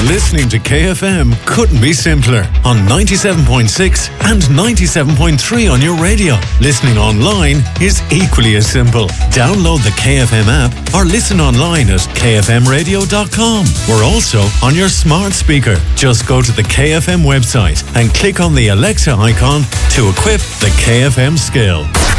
Listening to KFM couldn't be simpler on 97.6 and 97.3 on your radio. Listening online is equally as simple. Download the KFM app or listen online at kfmradio.com. We're also on your smart speaker. Just go to the KFM website and click on the Alexa icon to equip the KFM skill.